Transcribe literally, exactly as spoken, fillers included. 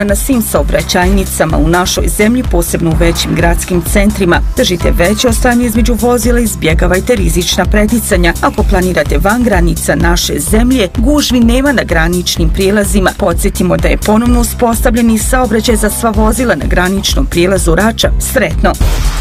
Na svim saobraćajnicama u našoj zemlji, posebno u većim gradskim centrima, držite veće ostajanje između vozila i izbjegavajte rizična preticanja. Ako planirate van granica naše zemlje, gužvi nema na graničnim prijelazima. Podsjetimo da je ponovno uspostavljeni saobraćaj za sva vozila na graničnom prijelazu Rača. Sretno!